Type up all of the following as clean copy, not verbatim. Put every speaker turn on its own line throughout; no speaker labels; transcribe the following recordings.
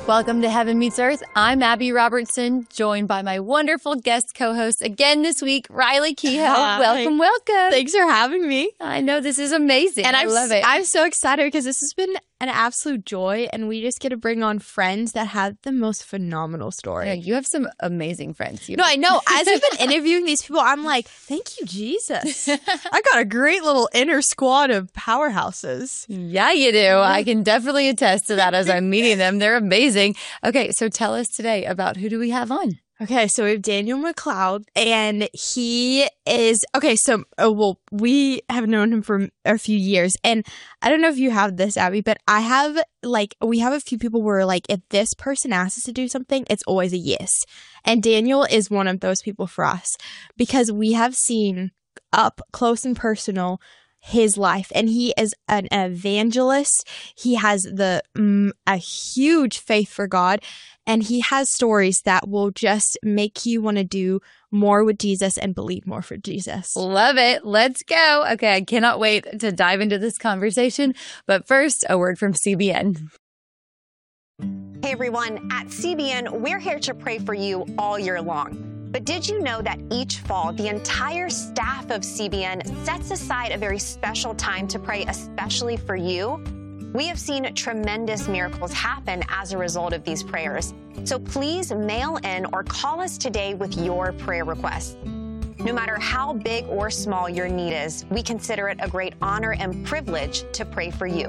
Welcome to Heaven Meets Earth. I'm Abby Robertson, joined by my wonderful guest co-host again this week, Riley Kehoe. Welcome.
Thanks for having me.
I know this is amazing. And I love it.
I'm so excited because this has been an absolute joy, and we just get to bring on friends that have the most phenomenal story.
Yeah, you have some amazing friends.
No, I know. As we've been interviewing these people, I'm like, thank you, Jesus. I got a great little inner squad of powerhouses.
Yeah, you do. I can definitely attest to that as I'm meeting them. They're amazing. Okay, so tell us today about who do we have on?
Okay, so we have Daniel McLeod, and he is, we have known him for a few years, and I don't know if you have this, Abby, but we have a few people where, if this person asks us to do something, it's always a yes, and Daniel is one of those people for us, because we have seen up close and personal his life, and he is an evangelist. He has a huge faith for God, and he has stories that will just make you want to do more with Jesus and believe more for Jesus.
Love it. Let's go. Okay, I cannot wait to dive into this conversation. But first, a word from CBN.
Hey everyone, at CBN, we're here to pray for you all year long. But did you know that each fall, the entire staff of CBN sets aside a very special time to pray especially for you? We have seen tremendous miracles happen as a result of these prayers. So please mail in or call us today with your prayer requests. No matter how big or small your need is, we consider it a great honor and privilege to pray for you.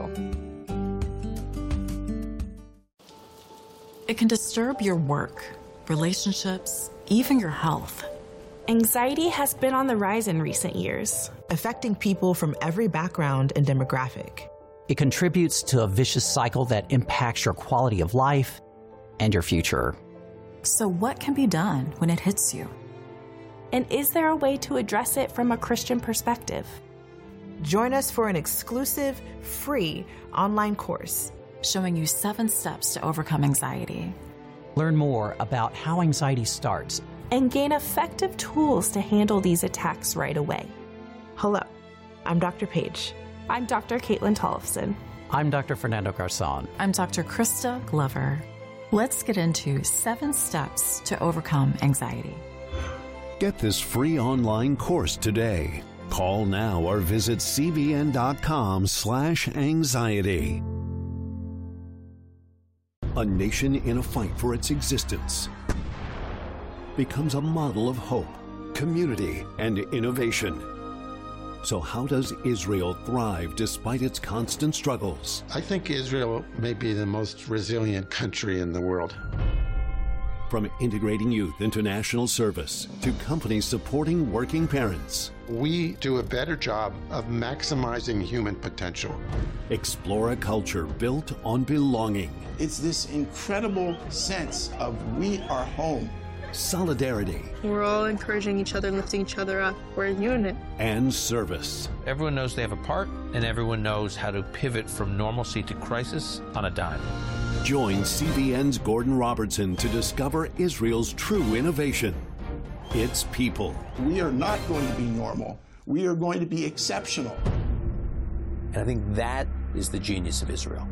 It can disturb your work, relationships, even your health.
Anxiety has been on the rise in recent years,
affecting people from every background and demographic.
It contributes to a vicious cycle that impacts your quality of life and your future.
So what can be done when it hits you?
And is there a way to address it from a Christian perspective?
Join us for an exclusive, free online course
showing you 7 steps to overcome anxiety.
Learn more about how anxiety starts
and gain effective tools to handle these attacks right away.
Hello, I'm Dr. Paige.
I'm Dr. Caitlin Tollefson.
I'm Dr. Fernando Garzon.
I'm Dr. Krista Glover. Let's get into 7 steps to overcome anxiety.
Get this free online course today. Call now or visit cbn.com/anxiety. A nation in a fight for its existence becomes a model of hope, community, and innovation. So how does Israel thrive despite its constant struggles?
I think Israel may be the most resilient country in the world.
From integrating youth into national service to companies supporting working parents,
we do a better job of maximizing human potential.
Explore a culture built on belonging.
It's this incredible sense of we are home.
Solidarity.
We're all encouraging each other, lifting each other up. We're a unit.
And service.
Everyone knows they have a part, and everyone knows how to pivot from normalcy to crisis on a dime.
Join CBN's Gordon Robertson to discover Israel's true innovation. Its people.
We are not going to be normal. We are going to be exceptional.
And I think that is the genius of Israel.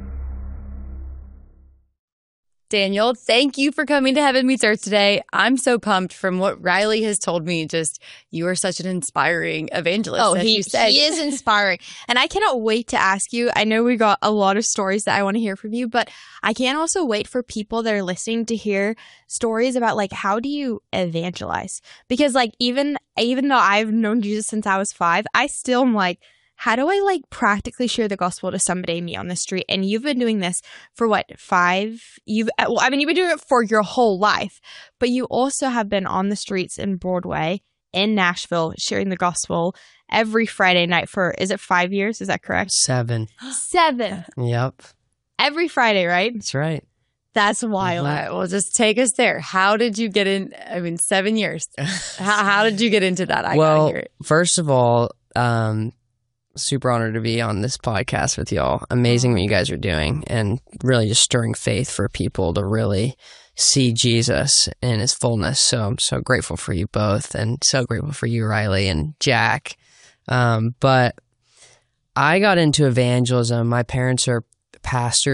Daniel, thank you for coming to Heaven Meets Earth today. I'm so pumped from what Riley has told me. Just, you are such an inspiring evangelist.
Oh, he is inspiring. And I cannot wait to ask you. I know we got a lot of stories that I want to hear from you, but I can't also wait for people that are listening to hear stories about how do you evangelize? Because even though I've known Jesus since I was 5, I still am how do I practically share the gospel to somebody me on the street? And you've been doing this for 5? You've been doing it for your whole life, but you also have been on the streets in Broadway in Nashville sharing the gospel every Friday night for, is it 5 years? Is that correct?
7.
7.
Yep.
Every Friday, right?
That's right.
That's wild.
Well, just take us there. How did you get in? 7 years. how did you get into that? I gotta hear it.
First of all, super honored to be on this podcast with y'all. Amazing what you guys are doing, and really just stirring faith for people to really see Jesus in his fullness. So I'm so grateful for you both, and so grateful for you, Riley and Jack. But I got into evangelism. My parents are pastors,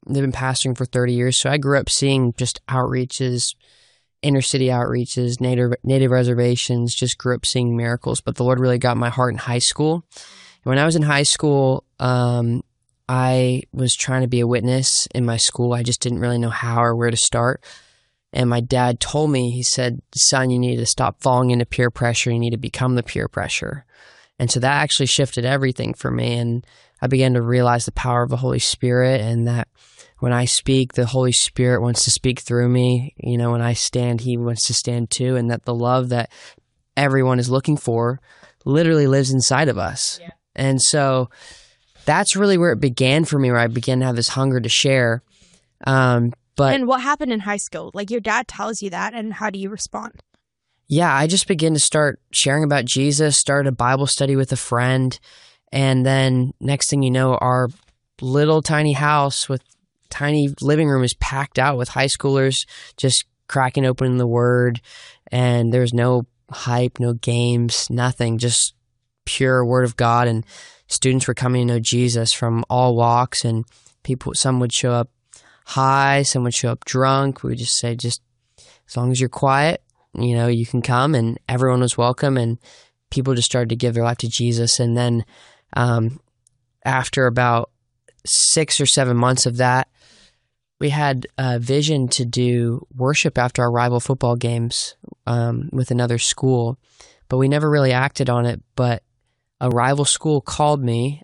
they've been pastoring for 30 years. So I grew up seeing just outreaches, inner city outreaches, native reservations, just grew up seeing miracles. But the Lord really got my heart in high school. And when I was in high school, I was trying to be a witness in my school. I just didn't really know how or where to start. And my dad told me, he said, son, you need to stop falling into peer pressure. You need to become the peer pressure. And so that actually shifted everything for me. And I began to realize the power of the Holy Spirit, and that when I speak, the Holy Spirit wants to speak through me. You know, when I stand, he wants to stand too. And that the love that everyone is looking for literally lives inside of us. Yeah. And so that's really where it began for me, where I began to have this hunger to share.
And what happened in high school? Like, your dad tells you that, and how do you respond?
Yeah, I just began to start sharing about Jesus, started a Bible study with a friend, and then next thing you know, our little tiny house with tiny living room is packed out with high schoolers just cracking open the Word, and there's no hype, no games, nothing, just pure Word of God, and students were coming to know Jesus from all walks, and some would show up high, some would show up drunk. We would just say, just as long as you're quiet, you know, you can come, and everyone was welcome, and people just started to give their life to Jesus. And then after about 6 or 7 months of that, we had a vision to do worship after our rival football games with another school, but we never really acted on it. But a rival school called me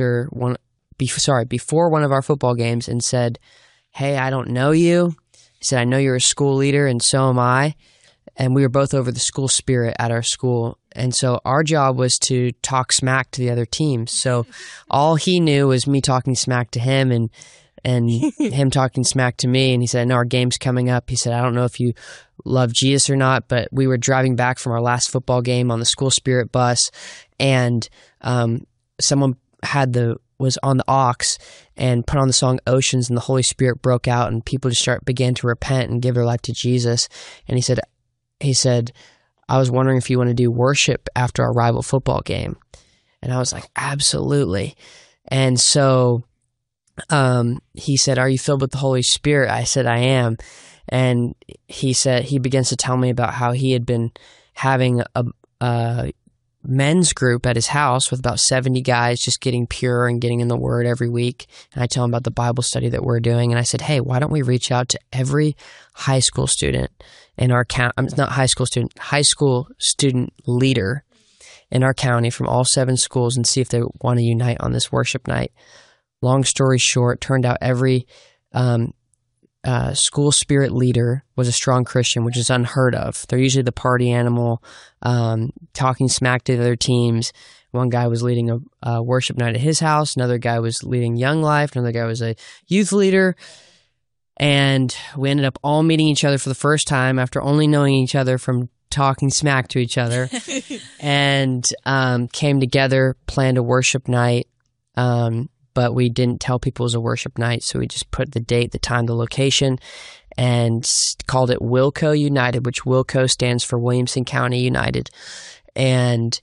before one of our football games and said, hey, I don't know you. He said, I know you're a school leader, and so am I. And we were both over the school spirit at our school. And so our job was to talk smack to the other teams. So all he knew was me talking smack to him and him talking smack to me. And he said, I know our game's coming up. He said, I don't know if you love Jesus or not, but we were driving back from our last football game on the school spirit bus, and someone was on the aux and put on the song Oceans, and the Holy Spirit broke out, and people just began to repent and give their life to Jesus. And he said, I was wondering if you want to do worship after our rival football game. And I was like, absolutely. And so he said, are you filled with the Holy Spirit? I said, I am. And he begins to tell me about how he had been having a men's group at his house with about 70 guys just getting pure and getting in the Word every week. And I tell him about the Bible study that we're doing. And I said, hey, why don't we reach out to every high school student in our county, high school student leader in our county from all 7 schools, and see if they want to unite on this worship night. Long story short, turned out every school spirit leader was a strong Christian, which is unheard of. They're usually the party animal, talking smack to the other teams. One guy was leading a worship night at his house. Another guy was leading Young Life. Another guy was a youth leader. And we ended up all meeting each other for the first time after only knowing each other from talking smack to each other, and came together, planned a worship night. But we didn't tell people it was a worship night, so we just put the date, the time, the location, and called it Wilco United, which Wilco stands for Williamson County United. And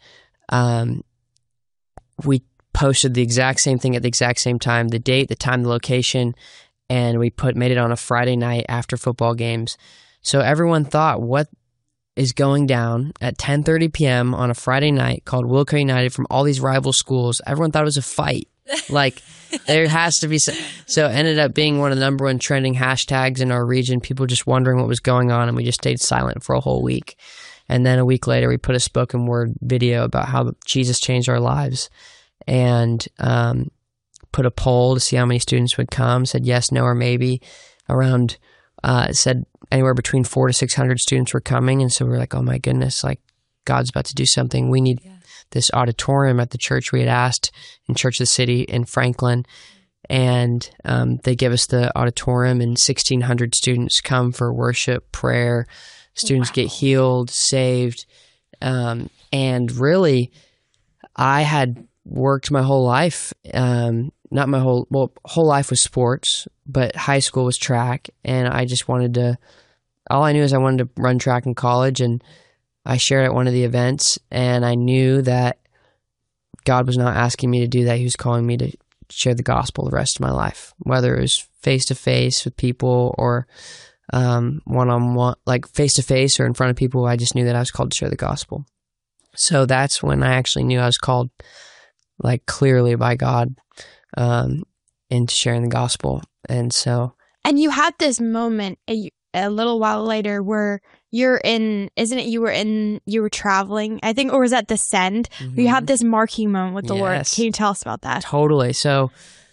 we posted the exact same thing at the exact same time, the date, the time, the location, and we made it on a Friday night after football games. So everyone thought, what is going down at 10:30 p.m. on a Friday night called Wilco United from all these rival schools? Everyone thought it was a fight. Like, there has to be so it ended up being one of the #1 trending hashtags in our region, people just wondering what was going on, and we just stayed silent for a whole week. And then a week later, we put a spoken word video about how Jesus changed our lives, and put a poll to see how many students would come, said yes, no, or maybe. Around, it said anywhere between 400 to 600 students were coming, and so we were like, oh my goodness, like, God's about to do something. We need this auditorium at the church we had asked in Church of the City in Franklin. And they give us the auditorium, and 1,600 students come for worship, prayer. Students get healed, saved. And really, I had worked my whole life, not my whole life was sports, but high school was track. And I just all I knew is I wanted to run track in college, and I shared at one of the events, and I knew that God was not asking me to do that. He was calling me to share the gospel the rest of my life, whether it was face-to-face with people, or one-on-one, like face-to-face or in front of people. I just knew that I was called to share the gospel. So that's when I actually knew I was called, like, clearly by God into sharing the gospel. And
you had this moment a little while later where you were traveling, I think, or was that the Send? Mm-hmm. You had this marking moment with the Lord. Can you tell us about that?
Totally. So,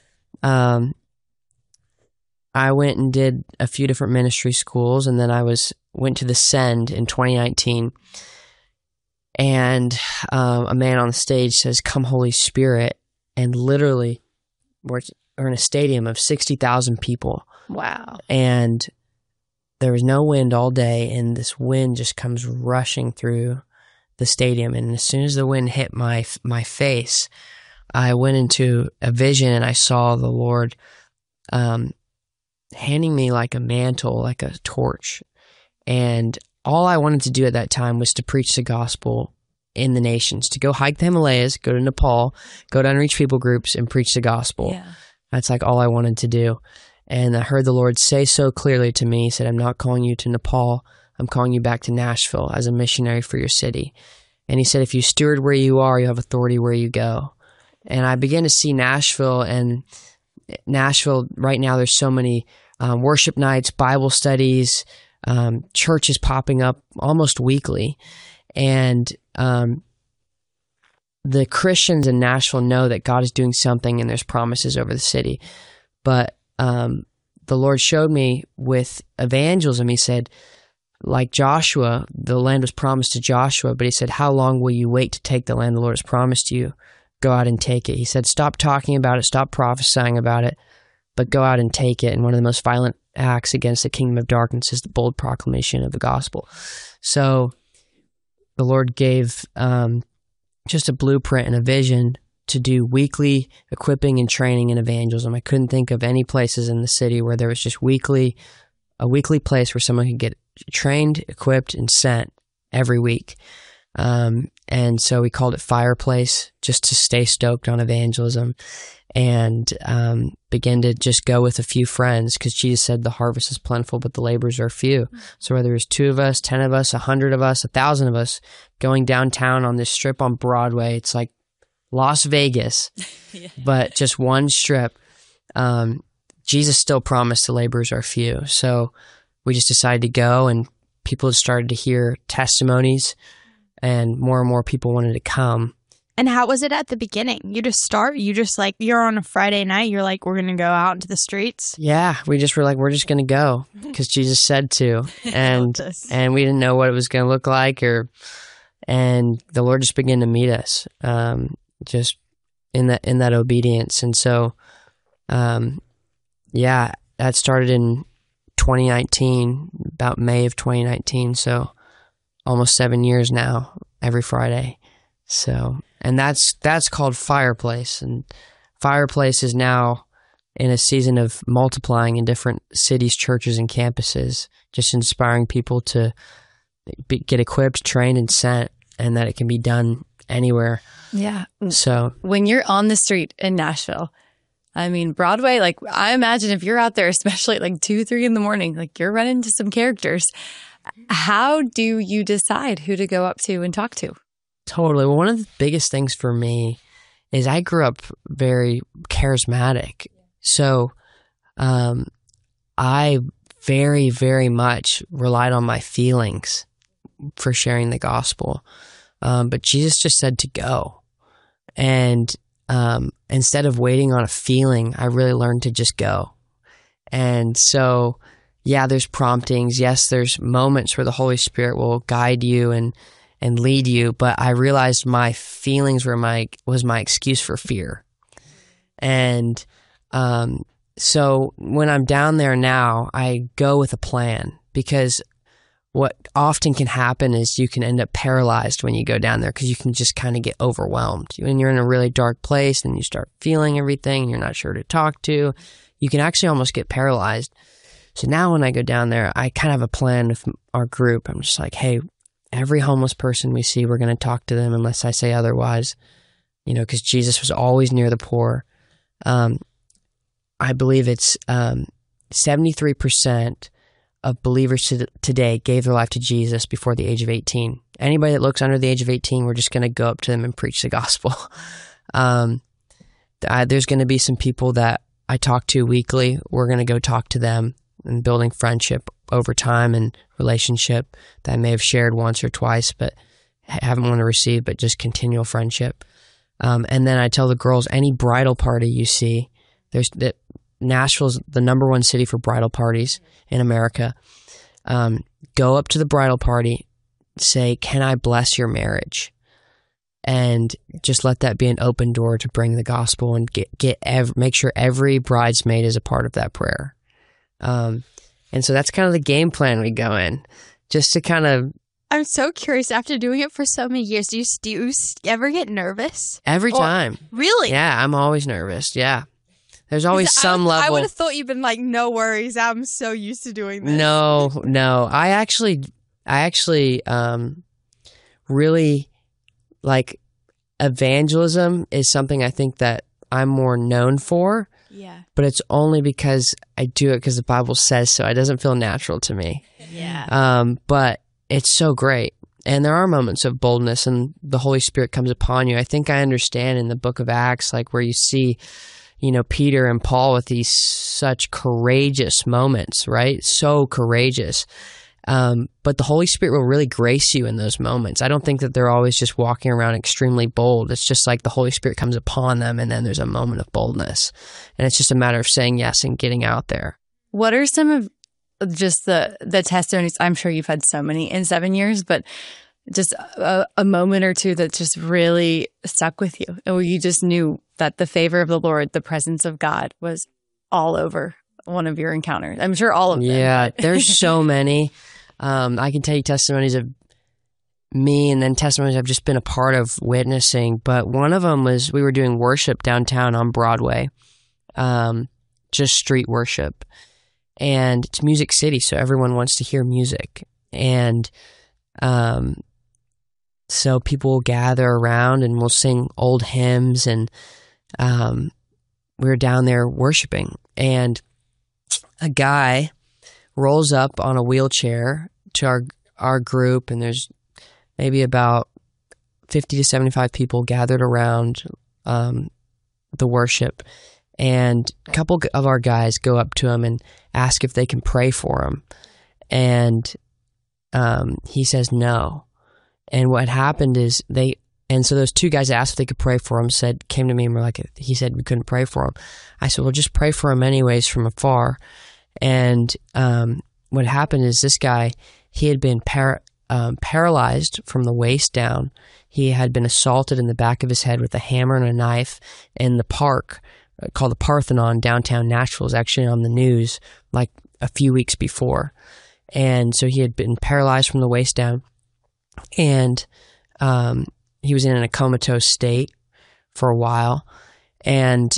I went and did a few different ministry schools, and then I went to the Send in 2019. And a man on the stage says, "Come, Holy Spirit," and literally, we're in a stadium of 60,000 people.
Wow! And
there was no wind all day, and this wind just comes rushing through the stadium. And as soon as the wind hit my face, I went into a vision, and I saw the Lord handing me like a mantle, like a torch. And all I wanted to do at that time was to preach the gospel in the nations, to go hike the Himalayas, go to Nepal, go to unreached people groups, and preach the gospel. Yeah. That's like all I wanted to do. And I heard the Lord say so clearly to me, he said, "I'm not calling you to Nepal. I'm calling you back to Nashville as a missionary for your city." And he said, "If you steward where you are, you have authority where you go." And I began to see Nashville right now, there's so many worship nights, Bible studies, churches popping up almost weekly. And the Christians in Nashville know that God is doing something and there's promises over the city. But the Lord showed me with evangelism, he said, like Joshua, the land was promised to Joshua, but he said, "How long will you wait to take the land the Lord has promised you? Go out and take it." He said, "Stop talking about it, stop prophesying about it, but go out and take it." And one of the most violent acts against the kingdom of darkness is the bold proclamation of the gospel. So the Lord gave just a blueprint and a vision to do weekly equipping and training and evangelism. I couldn't think of any places in the city where there was just a weekly place where someone could get trained, equipped, and sent every week. And so we called it Fireplace, just to stay stoked on evangelism, and began to just go with a few friends, because Jesus said the harvest is plentiful, but the laborers are few. So whether it's 2 of us, 10 of us, 100 of us, 1,000 of us going downtown on this strip on Broadway, it's like Las Vegas, yeah. But just one strip. Jesus still promised the laborers are few. So we just decided to go, and people started to hear testimonies, and more people wanted to come.
And how was it at the beginning? You're on a Friday night, you're like, we're going to go out into the streets?
Yeah, we just were like, we're just going to go because Jesus said to. And we didn't know what it was going to look like, and the Lord just began to meet us just in that obedience. And so, that started in 2019, about May of 2019. So almost 7 years now, every Friday. So, and that's called Fireplace. And Fireplace is now in a season of multiplying in different cities, churches, and campuses, just inspiring people to get equipped, trained, and sent, and that it can be done anywhere.
Yeah.
So
when you're on the street in Nashville, I mean, Broadway, like, I imagine if you're out there, especially at like 2, 3 in the morning, like, you're running into some characters. How do you decide who to go up to and talk to?
Totally. Well, one of the biggest things for me is I grew up very charismatic. So I very, very much relied on my feelings for sharing the gospel. But Jesus just said to go. And instead of waiting on a feeling, I really learned to just go. And so, yeah, there's promptings. Yes, there's moments where the Holy Spirit will guide you and lead you. But I realized my feelings was my excuse for fear. And so when I'm down there now, I go with a plan, because what often can happen is you can end up paralyzed when you go down there, because you can just kind of get overwhelmed. When you're in a really dark place and you start feeling everything and you're not sure who to talk to, you can actually almost get paralyzed. So now when I go down there, I kind of have a plan with our group. I'm just like, hey, every homeless person we see, we're going to talk to them unless I say otherwise, because Jesus was always near the poor. I believe it's 73% of believers today gave their life to Jesus before the age of 18. Anybody that looks under the age of 18, we're just going to go up to them and preach the gospel. There's going to be some people that I talk to weekly. We're going to go talk to them and building friendship over time and relationship that I may have shared once or twice, but haven't wanted to receive, but just continual friendship. And then I tell the girls, any bridal party you see, Nashville's the number one city for bridal parties in America. Go up to the bridal party, say, "Can I bless your marriage?" And just let that be an open door to bring the gospel and make sure every bridesmaid is a part of that prayer. And so that's kind of the game plan we go in, just to kind of.
I'm so curious. After doing it for so many years, do you ever get nervous?
Every time.
Really?
Yeah, I'm always nervous. Yeah. There's always some level.
I would have thought you'd been like, no worries. I'm so used to doing this.
No. I actually really like evangelism is something I think that I'm more known for.
Yeah.
But it's only because I do it because the Bible says so. It doesn't feel natural to me.
Yeah.
But it's so great. And there are moments of boldness and the Holy Spirit comes upon you. I think I understand in the book of Acts, like where you see, Peter and Paul with these such courageous moments, right? So courageous. But the Holy Spirit will really grace you in those moments. I don't think that they're always just walking around extremely bold. It's just like the Holy Spirit comes upon them and then there's a moment of boldness. And it's just a matter of saying yes and getting out there.
What are some of just the testimonies? I'm sure you've had so many in 7 years, but just a moment or two that just really stuck with you, or you just knew that the favor of the Lord, the presence of God was all over one of your encounters. I'm sure all of them.
Yeah, there's so many. I can tell you testimonies of me and then testimonies I've just been a part of witnessing. But one of them was we were doing worship downtown on Broadway, just street worship. And it's Music City, so everyone wants to hear music. And so people will gather around and we'll sing old hymns. And we were down there worshiping. And a guy rolls up on a wheelchair to our group, and there's maybe about 50 to 75 people gathered around the worship. And a couple of our guys go up to him and ask if they can pray for him. And he says no. And what happened is so those two guys asked if they could pray for him, came to me and were like, he said we couldn't pray for him. I said, well, just pray for him anyways from afar. And what happened is this guy, he had been paralyzed from the waist down. He had been assaulted in the back of his head with a hammer and a knife in the park called the Parthenon downtown Nashville. Is actually on the news like a few weeks before. And so he had been paralyzed from the waist down, and he was in a comatose state for a while. And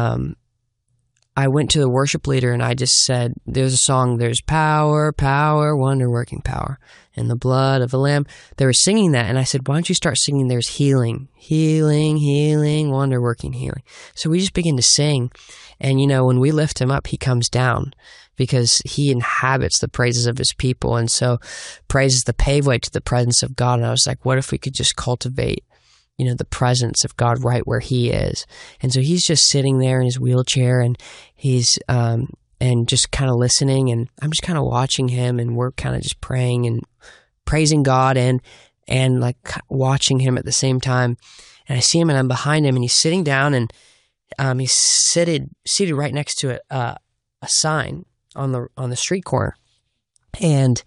I went to the worship leader and I just said, there's a song, there's power, power, wonder-working power, in the blood of a lamb. They were singing that, and I said, why don't you start singing there's healing, healing, healing, wonder-working healing. So we just began to sing, and when we lift him up, he comes down because he inhabits the praises of his people, and so praise is the paveway to the presence of God. And I was like, what if we could just cultivate the presence of God right where he is? And so he's just sitting there in his wheelchair, and he's and just kind of listening, and I'm just kind of watching him, and we're kind of just praying and praising God and like watching him at the same time. And I see him, and I'm behind him, and he's sitting down, and he's seated right next to a sign on the street corner. And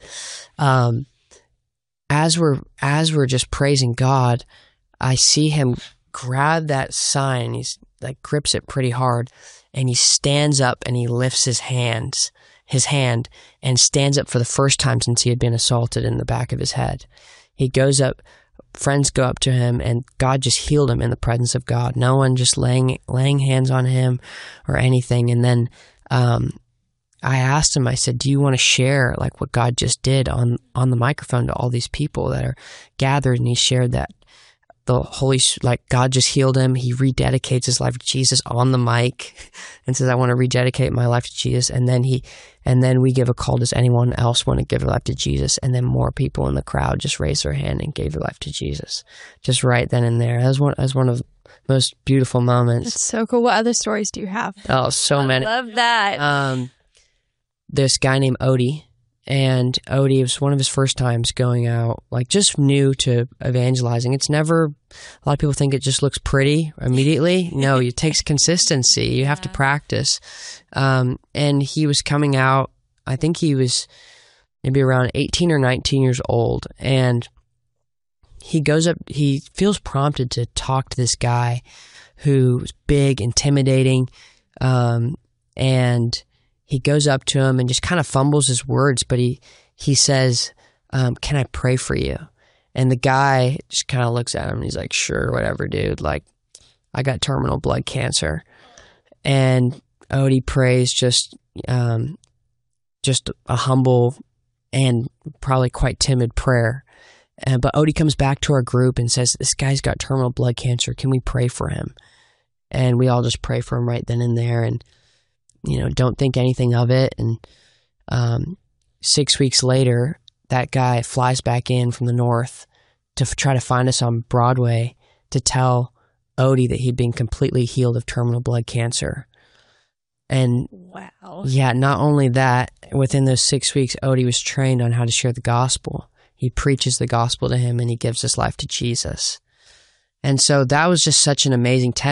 as we're just praising God, I see him grab that sign. He's like grips it pretty hard, and he stands up and he lifts his hand, and stands up for the first time since he had been assaulted in the back of his head. He goes up, friends go up to him, and God just healed him in the presence of God. No one just laying hands on him or anything. And then I asked him, I said, do you want to share like what God just did on the microphone to all these people that are gathered? And he shared that God just healed him. He rededicates his life to Jesus on the mic and says, I want to rededicate my life to Jesus. And then we give a call. Does anyone else want to give their life to Jesus? And then more people in the crowd just raised their hand and gave their life to Jesus. Just right then and there. That was one of the most beautiful moments.
That's so cool. What other stories do you have?
Oh, so many.
I love that.
This guy named Odie. And Odie, it was one of his first times going out, like just new to evangelizing. It's never, a lot of people think it just looks pretty immediately. No, it takes consistency. You have to practice. And he was coming out, I think he was maybe around 18 or 19 years old. And he goes up, he feels prompted to talk to this guy who's big, intimidating, and he goes up to him and just kind of fumbles his words, but he says, can I pray for you? And the guy just kind of looks at him and he's like, sure, whatever, dude. Like, I got terminal blood cancer. And Odie prays just a humble and probably quite timid prayer. But Odie comes back to our group and says, this guy's got terminal blood cancer. Can we pray for him? And we all just pray for him right then and there. And don't think anything of it. And 6 weeks later, that guy flies back in from the north to try to find us on Broadway to tell Odie that he'd been completely healed of terminal blood cancer. And
wow.
Yeah, not only that, within those 6 weeks, Odie was trained on how to share the gospel. He preaches the gospel to him and he gives his life to Jesus. And so that was just such an amazing testimony.